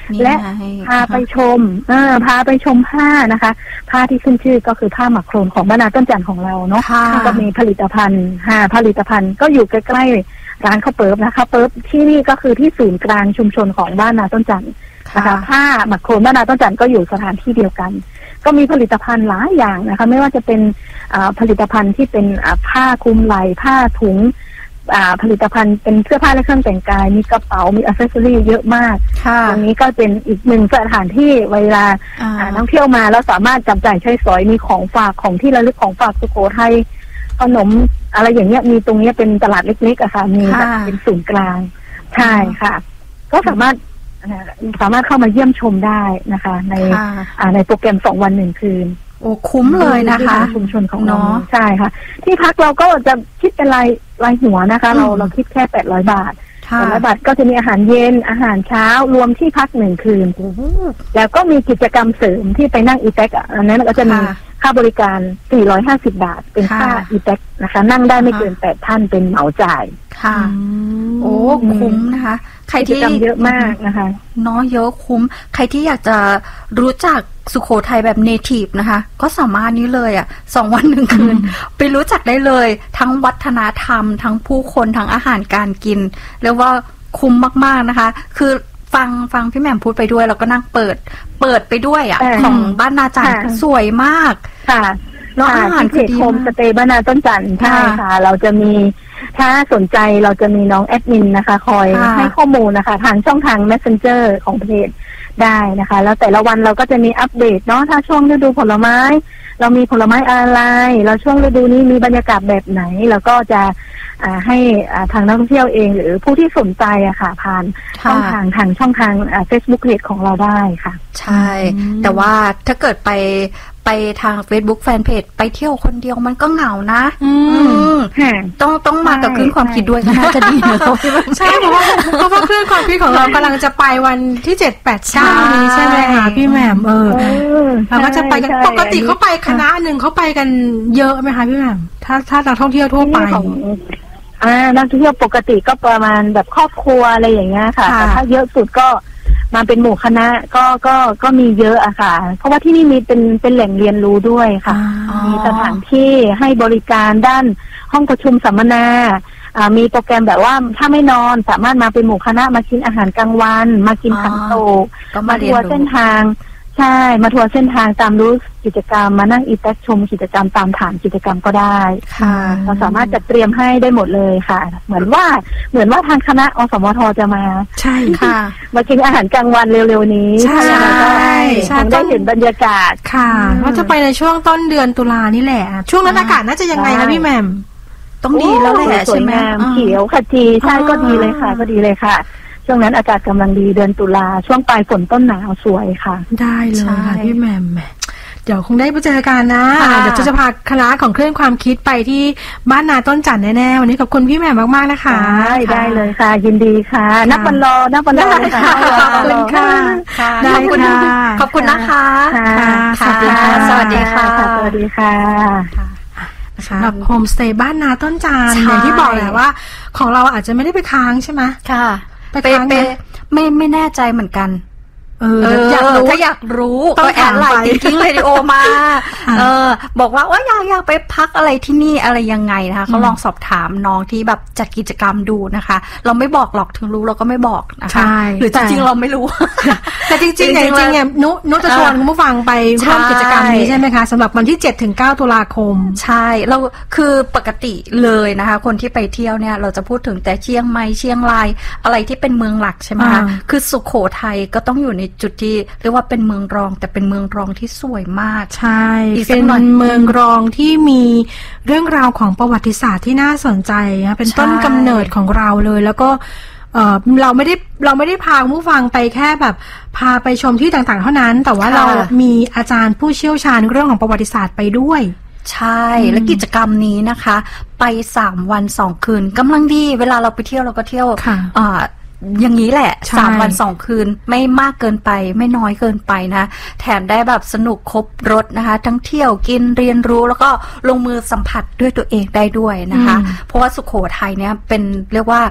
และพาไปชมผ้านะคะผ้าที่ขึ้นชื่อก็คือผ้าหมักโครนของบ้านนาต้นจันทร์ของเราเนาะก็มีผลิตภัณฑ์ก็อยู่ใกล้ๆร้านข้าวเปิ๊บนะคะเปิ๊บที่นี่ก็คือที่ศูนย์กลางชุมชนของบ้านนาต้นจันทร์นะคะผ้าหมักโครนบ้านนาต้นจันทร์ก็อยู่สถานที่เดียวกันก็มีผลิตภัณฑ์หลายอย่างนะคะไม่ว่าจะเป็นผลิตภัณฑ์ที่เป็นผ้าคลุมไหล่ผ้าถุงผลิตภัณฑ์เป็นเสื้อผ้าและเครื่องแต่งกายมีกระเป๋ามีอัซเซสซอรี่เยอะมากตรงนี้ก็เป็นอีกหนึ่งสถานที่เวลานักเที่ยวมาแล้วสามารถจับจ่ายใช้สอยมีของฝากของที่ระลึกของฝากสุโขทัยขนมอะไรอย่างเงี้ยมีตรงนี้เป็นตลาดเล็กๆอะค่ะมีเป็นศูนย์กลางใช่ค่ะก็สามารถเข้ามาเยี่ยมชมได้นะคะในโปรแกรม2 วัน 1 คืนโอ้คุ้มเลยนะคะชุมชนของเราใช่ค่ะที่พักเราก็จะคิดเป็นรายหัวนะคะเราคิดแค่800 บาท800 บาทก็จะมีอาหารเย็นอาหารเช้ารวมที่พัก1 คืนแล้วก็มีกิจกรรมเสริมที่ไปนั่งอีแท็กอันนั้นก็จะมีค่าบริการ450 บาทเป็นค่าอีแท็กนะคะนั่งได้ไม่เกิน8 ท่านเป็นเหมาจ่ายค่ะโอ้คุ้มนะคะใครที่เยอะมากนะคะเนาะเยอะคุ้มใครที่อยากจะรู้จักสุโขทัยแบบเนทีฟนะคะก็สามารถนี้เลย2 วัน 1 คืนไปรู้จักได้เลยทั้งวัฒนธรรมทั้งผู้คนทั้งอาหารการกินเรียกว่าคุ้มมากๆนะคะคือฟังพี่แหม่มพูดไปด้วยแล้วก็นั่งเปิดไปด้วยของบ้านนาจันทร์สวยมากค่ะแล้วอาหารคือดีโฮมสเตย์บ้านนาต้นจันทร์ใช่ค่ะเราจะมีถ้าสนใจเราจะมีน้องแอดมินนะคะคอยให้ข้อมูลนะคะทางช่องทาง Messenger ของเพจได้นะคะแล้วแต่ละวันเราก็จะมีอัปเดตเนาะถ้าช่วงฤดูผลไม้เรามีผลไม้อะไรแล้วช่วงฤดูนี้มีบรรยากาศแบบไหนแล้วก็จะให้ทางนักท่องเที่ยวเองหรือผู้ที่สนใจค่ะผ่านช่องทางFacebook Page ของเราได้ค่ะใช่แต่ว่าถ้าเกิดไปทาง Facebook Fanpage ไปเที่ยวคนเดียวมันก็เหงานะต้องมากับคลื่นความคิดด้วยก็น่าจะดีใช่เพราะว่าคลื่นความคิดของเรากำลังจะไปวันที่7 8 9นี้ใช่ไหมคะพี่แหม่มเราก็จะไปกันปกติเขาไปคณะหนึ่งเขาไปกันเยอะไหมคะพี่แหม่มถ้านักท่องเที่ยวทั่วไปนักท่องเที่ยวปกติก็ประมาณแบบครอบครัวอะไรอย่างเงี้ยค่ะแต่ถ้าเยอะสุดก็มาเป็นหมู่คณะก็มีเยอะอะค่ะเพราะว่าที่นี่มีเป็นแหล่งเรียนรู้ด้วยค่ะมีสถานที่ให้บริการด้านห้องประชุมสัมมนามีโปรแกรมแบบว่าถ้าไม่นอนสามารถมาเป็นหมู่คณะมากินอาหารกลางวันมากินขันโตมาทัวร์เส้นทางใช่มาทัวร์เส้นทางตามรู้กิจกรรมมานั่งอีแท็กชมกิจกรรมตามฐานกิจกรรมก็ได้ค่ะเราสามารถจัดเตรียมให้ได้หมดเลยค่ะเหมือนว่าทางคณะอสมทจะมาใช่ค่ะมากินอาหารกลางวันเร็วๆนี้ใช่ได้เห็นบรรยากาศค่ะว่าจะไปในช่วงต้นเดือนตุลานี่แหละช่วงนั้นอากาศน่าจะยังไงคะพี่แหม่มต้องดีแล้วแหละใช่ไหมเขียวขจีใช่ก็ดีเลยค่ะก็ดีเลยค่ะช่วงนั้นอากาศกำลังดีเดือนตุลาช่วงปลายฝนต้นหนาวสวยค่ะได้เลยค่ะพี่แหม่มเดี๋ยวคงได้ไปเจอกันนะเดี๋ยวจะพาคณะของเคลื่อนความคิดไปที่บ้านนาต้นจันทร์แน่ๆวันนี้ขอบคุณพี่แหม่มมากๆนะคะได้เลยค่ะยินดีค่ะนับวันรอค่ะขอบคุณค่ะขอบคุณนะคะสวัสดีค่ะสวัสดีค่ะสำหรับโฮมสเตย์บ้านนาต้นจันทร์อย่างที่บอกแหละว่าของเราอาจจะไม่ได้ไปค้างใช่ไหมค่ะไปไม่แน่ใจเหมือนกันอยากรู้ถ้าอยากรู้ก็แอดไลน์ทิ้งเรดิโอมาบอกว่าอยากไปพักอะไรที่นี่อะไรยังไงนะคะเขาลองสอบถามน้องที่แบบจัดกิจกรรมดูนะคะเราไม่บอกหรอกถึงรู้เราก็ไม่บอกนะคะหรือจริงๆเราไม่รู้แต่จริงๆเนี่ยนุจะชวนคุณผู้ฟังไปร่วมกิจกรรมนี้ใช่ไหมคะสำหรับวันที่7 ถึง 9 ตุลาคมใช่เราคือปกติเลยนะคะคนที่ไปเที่ยวเนี่ยเราจะพูดถึงแต่เชียงใหม่เชียงรายอะไรที่เป็นเมืองหลักใช่ไหมคะคือสุโขทัยก็ต้องอยู่ในจุดที่เรียกว่าเป็นเมืองรองแต่เป็นเมืองรองที่สวยมากใช่เป็นเมืองรองที่มีเรื่องราวของประวัติศาสตร์ที่น่าสนใจนะเป็นต้นกำเนิดของเราเลยแล้วก็เราไม่ได้พาผู้ฟังไปแค่แบบพาไปชมที่ต่างๆเท่านั้นแต่ว่าเรามีอาจารย์ผู้เชี่ยวชาญเรื่องของประวัติศาสตร์ไปด้วยใช่และกิจกรรมนี้นะคะไป3 วัน 2 คืนกำลังดีเวลาเราไปเที่ยวเราก็เที่ยวอย่างนี้แหละ3 วัน 2 คืนไม่มากเกินไปไม่น้อยเกินไปนะแถมได้แบบสนุกครบรสนะคะทั้งเที่ยวกินเรียนรู้แล้วก็ลงมือสัมผัสด้วยตัวเองได้ด้วยนะคะเพราะว่าสุโขทัยเนี่ยเป็นเรียกว่า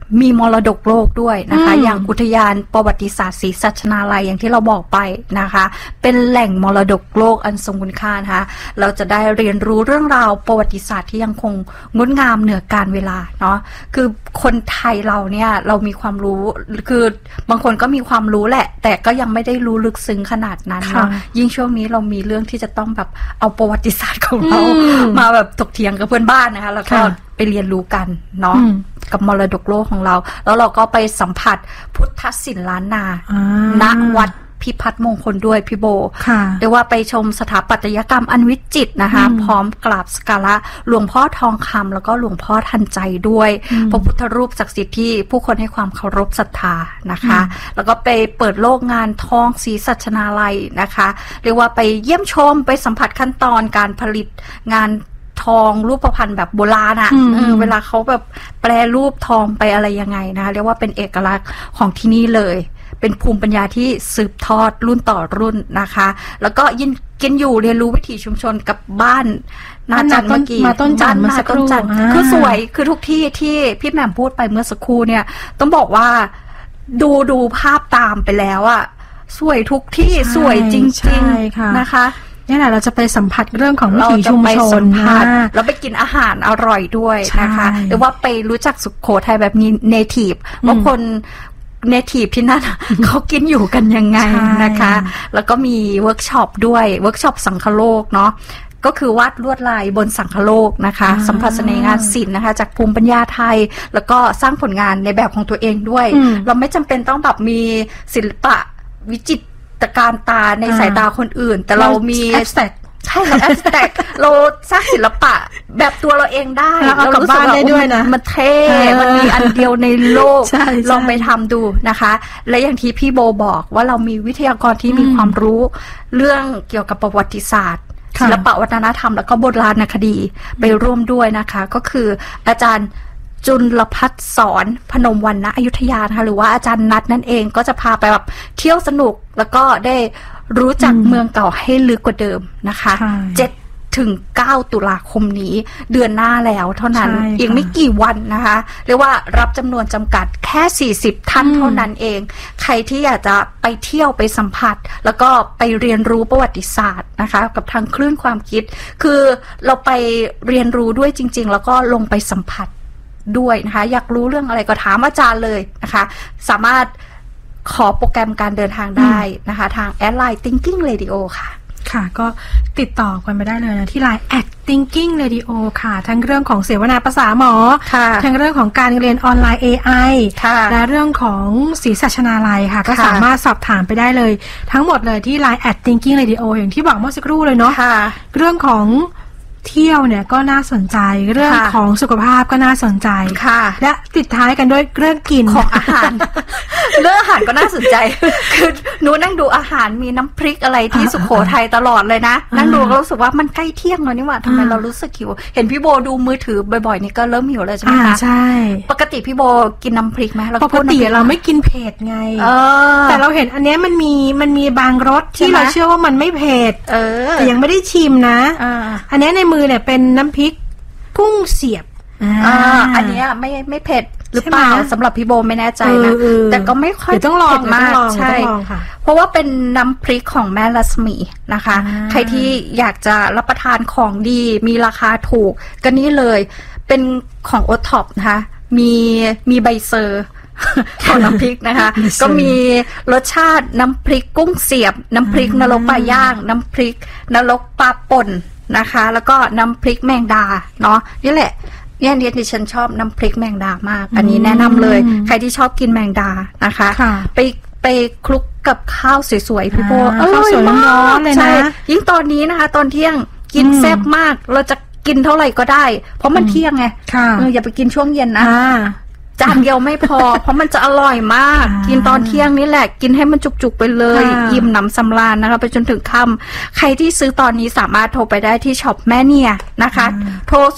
มีมรดกโลกด้วยนะคะอย่างอุทยานประวัติศาสตร์ศรีสัชนาลัยอย่างที่เราบอกไปนะคะเป็นแหล่งมรดกโลกอันทรงคุณค่านะคะเราจะได้เรียนรู้เรื่องราวประวัติศาสตร์ที่ยังคงงดงามเหนือกาลเวลาเนาะคือคนไทยเราเนี่ยเรามีความรู้คือบางคนก็มีความรู้แหละแต่ก็ยังไม่ได้รู้ลึกซึ้งขนาดนั้นเนาะยิ่งช่วงนี้เรามีเรื่องที่จะต้องแบบเอาประวัติศาสตร์ของเรามาแบบถกเถียงกับเพื่อนบ้านนะคะแล้วก็ไปเรียนรู้กันเนาะกับมรดกโลกของเราแล้วเราก็ไปสัมผัสพุทธศิลป์ล้านนาณวัดพิพัฒน์มงคลด้วยพี่โบเรียกว่าไปชมสถาปัตยกรรมอันวิจิตรนะคะพร้อมกราบสักการะหลวงพ่อทองคำแล้วก็หลวงพ่อทันใจด้วยพระพุทธรูปศักดิ์สิทธิ์ที่ผู้คนให้ความเคารพศรัทธานะคะแล้วก็ไปเปิดโลกงานทองศรีสัชนาลัยนะคะเรียกว่าไปเยี่ยมชมไปสัมผัสขั้นตอนการผลิตงานทองรูปพรรณแบบโบราณอ่ะเวลาเขาแบบแปรรูปทองไปอะไรยังไงนะคะเรียกว่าเป็นเอกลักษณ์ของที่นี่เลยเป็นภูมิปัญญาที่สืบทอดรุ่นต่อรุ่นนะคะแล้วก็ยินกินอยู่เรียนรู้วิถีชุมชนกับบ้านนาจันเมื่อกี้มาต้นจันมาสักครู่คือสวยคือทุกที่ที่พี่แหม่มพูดไปเมื่อสักครู่เนี่ยต้องบอกว่าดูภาพตามไปแล้วอ่ะสวยทุกที่สวยจริงๆนะคะนี่แหละเราจะไปสัมผัสเรื่องของวิถีชุมชนเราไปกินอาหารอร่อยด้วยนะคะหรือว่าไปรู้จักสุโขทัยแบบนี้เนทีฟบางคนเนทีฟที่นั่นเขากินอยู่กันยังไงนะคะแล้วก็มีเวิร์กช็อปด้วยเวิร์กช็อปสังคโลกเนาะก็คือวาดลวดลายบนสังคโลกนะคะสัมผัสเสน่ห์งานศิลป์นะคะจากภูมิปัญญาไทยแล้วก็สร้างผลงานในแบบของตัวเองด้วยเราไม่จำเป็นต้องแบบมีศิลปะวิจิตรการตาในสายตาคนอื่นแต่เรามีใช่แอสแต็กเราสร้างศิลปะแบบตัวเราเองได้เรากลับบ้านได้ด้วยนะมันเท่มันมีอันเดียวในโลกลองไปทำดูนะคะและอย่างที่พี่โบบอกว่าเรามีวิทยากรที่มีความรู้เรื่องเกี่ยวกับประวัติศาสตร์ศิลปะวัฒนธรรมแล้วก็โบราณคดีไปร่วมด้วยนะคะก็คืออาจารย์จุลภัทรสอนพนมวรรณอยุธยานะคะหรือว่าอาจารย์นัทนั่นเองก็จะพาไปแบบเที่ยวสนุกแล้วก็ได้รู้จักเมืองเก่าให้ลึกกว่าเดิมนะคะ7 ถึง 9 ตุลาคมนี้เดือนหน้าแล้วเท่านั้นอีกไม่กี่วันนะคะเรียกว่ารับจำนวนจำกัดแค่40ท่านเท่านั้นเองใครที่อยากจะไปเที่ยวไปสัมผัสแล้วก็ไปเรียนรู้ประวัติศาสตร์นะคะกับทางคลื่นความคิดคือเราไปเรียนรู้ด้วยจริงๆแล้วก็ลงไปสัมผัสด้วยนะคะอยากรู้เรื่องอะไรก็ถามอาจารย์เลยนะคะสามารถขอโปรแกรมการเดินทางได้นะคะทางแอดไลน์ Thinking Radio ค่ะค่ะก็ติดต่อกันไปได้เลยนะที่ LINE @Thinking Radio ค่ะทั้งเรื่องของเสวนาภาษาหมอทั้งเรื่องของการเรียนออนไลน์ AI และเรื่องของศรีสัชนาลัยค่ะก็สามารถสอบถามไปได้เลยทั้งหมดเลยที่ LINE @Thinking Radio อย่างที่บอกเมื่อสักครู่เลยเนาะเรื่องของเที่ยวเนี่ยก็น่าสนใจเรื่องของสุขภาพก็น่าสนใจและปิดท้ายกันด้วยเรื่องกินของอาหาร เรื่องอาหารก็น่าสนใจคือหนูนั่งดูอาหารมีน้ำพริกอะไรที่สุโขทัยตลอดเลยนะนั่งดูก็รู้สึกว่ามันใกล้เที่ยงแล้วนี่หว่าทำไมเรารู้สึกหิวเห็นพี่โบดูมือถือบ่อยๆนี่ก็เริ่มหิวเลยใช่ไหมคะใช่ปกติพี่โบกินน้ำพริกไหมปกติเราไม่กินเผ็ดไงแต่เราเห็นอันนี้มันมีบางรสที่เราเชื่อว่ามันไม่เผ็ดแต่ยังไม่ได้ชิมนะอันนี้ในมือเนี่ยเป็นน้ำพริกกุ้งเสียบอันนี้ไม่เผ็ดหรือเปล่าสำหรับพี่โบไม่แน่ใจนะแต่ก็ไม่ค่อยต้องลองมากใช่เพราะว่าเป็นน้ำพริกของแม่รัศมีนะคะใครที่อยากจะรับประทานของดีมีราคาถูกก็นี่เลยเป็นของโอท็อปนะคะมีใบเซอร์ของน้ำพริกนะคะก็มีรสชาติน้ำพริกกุ้งเสียบน้ำพริกนรกปลาย่างน้ำพริกนรกปลาป่นนะคะแล้วก็น้ำพริกแมงดาเนาะนี่แหละเนี่ยดิฉันชอบน้ำพริกแมงดามากอันนี้แนะนำเลยใครที่ชอบกินแมงดานะคะไปคลุกกับข้าวสวยๆพี่โบอร่อยมากเลยนะยิ่งตอนนี้นะคะตอนเที่ยงกินแซ่บมากเราจะกินเท่าไหร่ก็ได้เพราะมันเที่ยงไงอย่าไปกินช่วงเย็นนะจานเดียวไม่พอเพราะมันจะอร่อยมากกินตอนเที่ยงนี่แหละกินให้มันจุกๆไปเลยอิ่มหนำสำราญนะคะไปจนถึงค่ำใครที่ซื้อตอนนี้สามารถโทรไปได้ที่ช็อปแม่เนี่ยนะคะโทร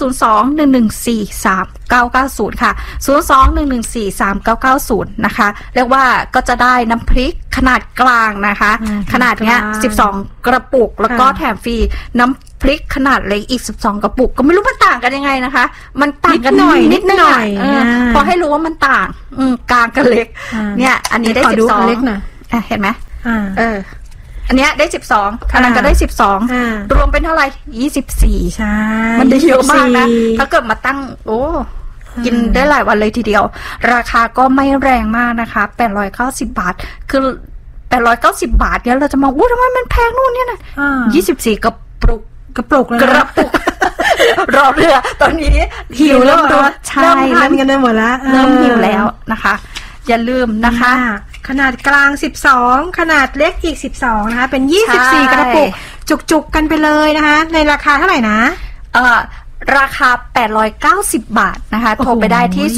02-114-3990 ค่ะ 02-114-3990 นะคะเรียกว่าก็จะได้น้ำพริกขนาดกลางนะคะขนาดเนี้ย12 กระปุกแล้วก็แถมฟรีน้ำพริกขนาดเล็กอีก12กระปุกก็ไม่รู้มันต่างกันยังไงนะคะมันต่างกันนิดหน่อยพอให้รู้ว่ามันต่างกลางกับเล็กเนี่ยอันนี้ได้12เล็กนะเห็นไหมอันเนี้ยได้12อันนั้นก็ได้12รวมเป็นเท่าไหร่24ใช่มันได้เยอะมากนะถ้าเกิดมาตั้งโอ้กินได้หลายวันเลยทีเดียวราคาก็ไม่แรงมากนะคะ890 บาทคือ890 บาทเนี่ยเราจะมองทำไมมันแพงนู่นเนี่ยนะ24กระปุกแล้วรอเรือตอนนี้หิวเริ่มใช่เริ่มทานกันได้หมดแล้วเริ่มหิวแล้วนะคะอย่าลืมนะคะขนาดกลาง12ขนาดเล็กอีก12นะคะเป็น24กระปุกจุกๆกันไปเลยนะคะในราคาเท่าไหร่นะราคา890 บาทนะคะโทรไปได้ที่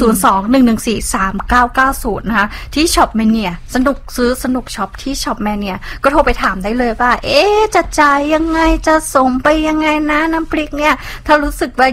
02-114-3990นะคะที่ช็อปแมเนียสนุกช็อปที่ช็อปแมเนียก็โทรไปถามได้เลยว่าจะจ่ายยังไงจะส่งไปยังไงนะน้ำพริกเนี่ยถ้ารู้สึกว่า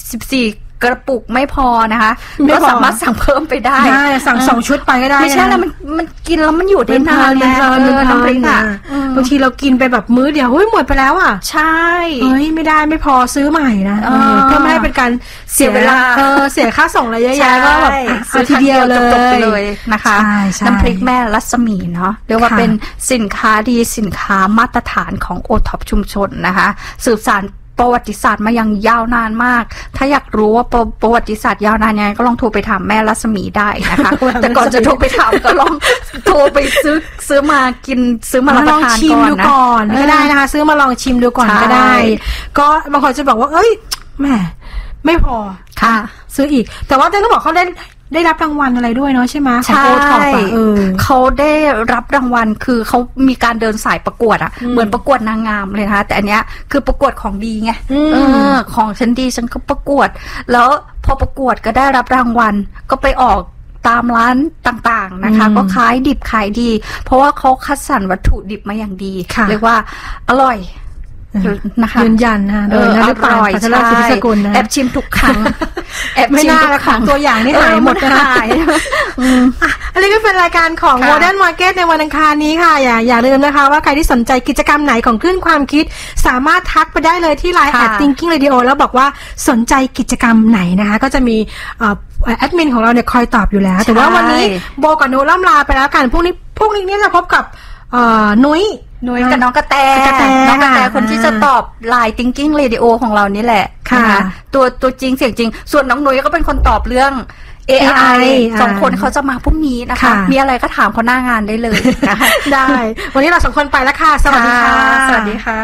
24กระปุกไม่พอนะคะก็สามารถสั่งเพิ่มไปได้สั่ง2ชุดไปก็ได้ไม่ใช่แล้วมันกินแล้วมันอยู่ได้นานนะน้ำพริกอ่ะบางทีเรากินไปแบบมื้อเดียวหมดไปแล้วอ่ะใช่ไม่ได้ไม่พอซื้อใหม่นะเพื่อไม่ให้เป็นการเสียเวลาเสียค่าส่งอะไรเยอะแยะก็แบบซื้อทีเดียวเลยนะคะน้ำพริกแม่รัศมีเนาะเรียกว่าเป็นสินค้าดีสินค้ามาตรฐานของโอท็อปชุมชนนะคะสืบสานประวัติศาสตร์มายังยาวนานมากถ้าอยากรู้ว่าประวัติศาสตร์ยาวนานยังไงก็ลองโทรไปถามแม่รัศมีได้นะคะแต่ก่อนจะโทรไปถามก็ลองโทรไปซื้อมากินซื้อมารับประทานก่อนก็ได้นะคะซื้อมาลองชิมดูก่อนก็ได้ก็บางคนจะบอกว่าแม่ไม่พอค่ะซื้ออีกแต่ว่าต้องบอกเขาได้รับรางวัลอะไรด้วยเนาะใช่ไหมของโอท็อปเขาได้รับรางวัลคือเขามีการเดินสายประกวดอ่ะเหมือนประกวดนางงามเลยนะคะแต่อันเนี้ยคือประกวดของดีไงของฉันดีฉันก็ประกวดแล้วพอประกวดก็ได้รับรางวัลก็ไปออกตามร้านต่างๆนะคะก็ขายดิบขายดีเพราะว่าเขาคัดสรรวัตถุดิบมาอย่างดีเรียกว่าอร่อยนะคะยืนยันนะโดยนักปราชญ์พัทรศิริสกุลนะแอบชิมทุกครั้งแอบชิมทุกครั้งตัวอย่างนี่หายหมดเลยอันนี้ก็เป็นรายการของ Modern Market ในวันอังคารนี้ค่ะอย่าลืมนะคะว่าใครที่สนใจกิจกรรมไหนของคลื่นความคิดสามารถทักไปได้เลยที่ Line @thinking radio แล้วบอกว่าสนใจกิจกรรมไหนนะคะก็จะมีแอดมินของเราเนี่ยคอยตอบอยู่แล้วแต่ว่าวันนี้โบกับโนล่ำลาไปแล้วกันพวกนี้เนี่ยจะพบกับนุ้ยกับน้องกระแตคนที่จะตอบไลน์ Thinking Radio ของเรานี่แหละค่ะตัวจริงเสียงจริงส่วนน้องนุ้ยก็เป็นคนตอบเรื่อง AI 2 คนเขาจะมาพรุ่งนี้นะคะมีอะไรก็ถามเขาหน้างานได้เลยนะคะได้วันนี้เรา2 คนไปแล้วค่ะสวัสดีค่ะสวัสดีค่ะ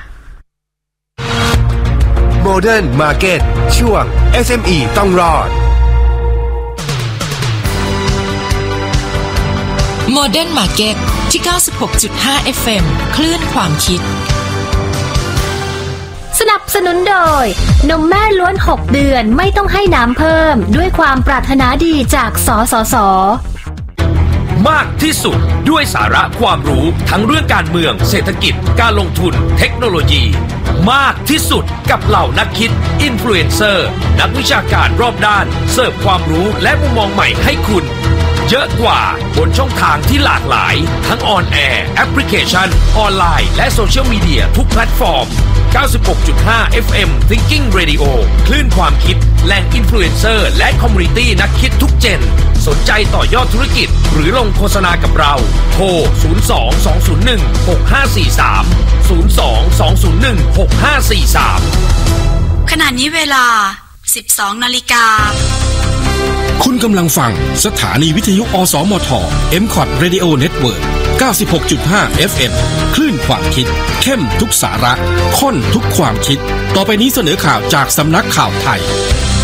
Modern Market ช่วง SME ต้องรอด Modern Market ที่ 96.5 FM คลื่นความคิดสนับสนุนโดยนมแม่ล้วน 6 เดือนไม่ต้องให้น้ำเพิ่มด้วยความปรารถนาดีจากสสส. มากที่สุดด้วยสาระความรู้ทั้งเรื่องการเมืองเศรษฐกิจการลงทุนเทคโนโลยีมากที่สุดกับเหล่านักคิดอินฟลูเอนเซอร์นักวิชาการรอบด้านเสิร์ฟความรู้และมุมมองใหม่ให้คุณเยอะกว่าบนช่องทางที่หลากหลายทั้งออนแอร์แอปพลิเคชันออนไลน์และโซเชียลมีเดียทุกแพลตฟอร์ม 96.5 FM Thinking Radio คลื่นความคิดแหล่งอินฟลูเอนเซอร์และคอมมูนิตี้นักคิดทุกเจนสนใจต่อยอดธุรกิจหรือลงโฆษณากับเราโทร 02-201-6543 02-201-6543 ขณะนี้เวลา 12 นาฬิกาคุณกำลังฟังสถานีวิทยุอสมท MCOT Radio Network 96.5 FM คลื่นความคิดเข้มทุกสาระข้นทุกความคิดต่อไปนี้เสนอข่าวจากสำนักข่าวไทย